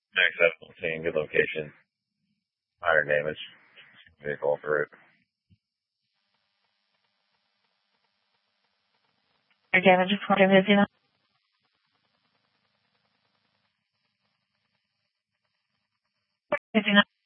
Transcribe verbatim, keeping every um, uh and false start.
Max seventeen, good location. Higher damage. Vehicle off the route. Higher damage reported is zero. Is